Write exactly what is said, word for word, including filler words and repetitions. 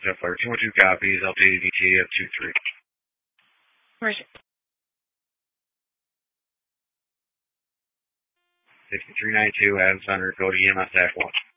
Jet Flyer two one two copies, L T V T F two three. Roger. sixty-three ninety-two, Adams Thunder, go to E M S Act one.